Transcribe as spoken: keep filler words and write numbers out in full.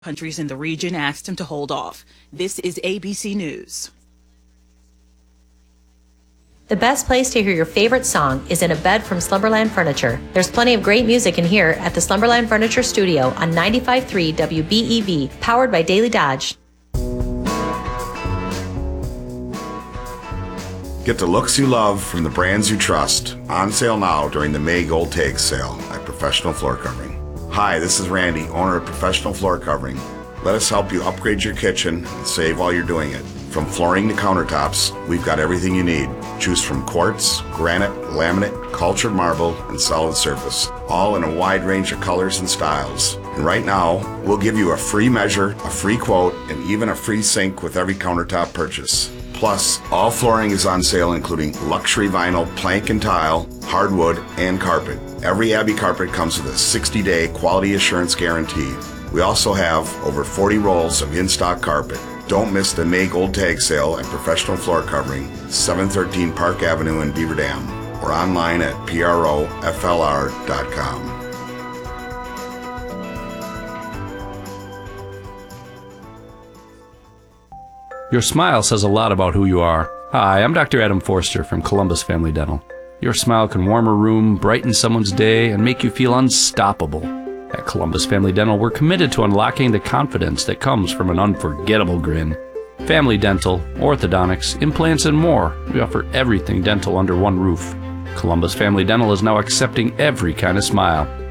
Countries in the region asked him to hold off. This is A B C News. The best place to hear your favorite song is in a bed from Slumberland Furniture. There's plenty of great music in here at the Slumberland Furniture Studio on ninety-five point three W B E V, powered by Daily Dodge. Get the looks you love from the brands you trust. On sale now during the May Gold Tag sale at Professional Floor Covering. Hi, this is Randy, owner of Professional Floor Covering. Let us help you upgrade your kitchen and save while you're doing it. From flooring to countertops, we've got everything you need. Choose from quartz, granite, laminate, cultured marble, and solid surface, all in a wide range of colors and styles. And right now, we'll give you a free measure, a free quote, and even a free sink with every countertop purchase. Plus, all flooring is on sale, including luxury vinyl, plank and tile, hardwood, and carpet. Every Abbey carpet comes with a sixty-day quality assurance guarantee. We also have over forty rolls of in-stock carpet. Don't miss the May Gold Tag sale at Professional Floor Covering, seven thirteen Park Avenue in Beaver Dam, or online at P R O F L R dot com. Your smile says a lot about who you are. Hi, I'm Doctor Adam Forster from Columbus Family Dental. Your smile can warm a room, brighten someone's day, and make you feel unstoppable. At Columbus Family Dental, we're committed to unlocking the confidence that comes from an unforgettable grin. Family dental, orthodontics, implants, and more. We offer everything dental under one roof. Columbus Family Dental is now accepting every kind of smile.